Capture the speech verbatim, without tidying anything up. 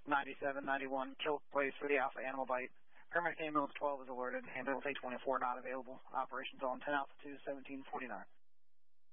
ninety-seven ninety-one, kill place for the Alpha Animal Bite. Paramedic ambulance twelve is alerted. Ambulance eight twenty-four not available. Operations on ten Alpha two, seventeen forty-nine.